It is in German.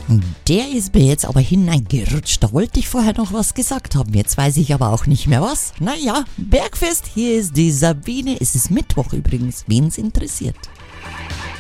Der ist mir jetzt aber hineingerutscht. Da wollte ich vorher noch was gesagt haben. Jetzt weiß ich aber auch nicht mehr was. Naja, Bergfest, hier ist die Sabine. Es ist Mittwoch übrigens, wen's interessiert.